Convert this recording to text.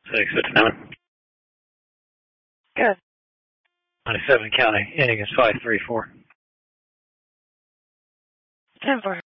659. Good. 97 county, ending is 534. 10-4.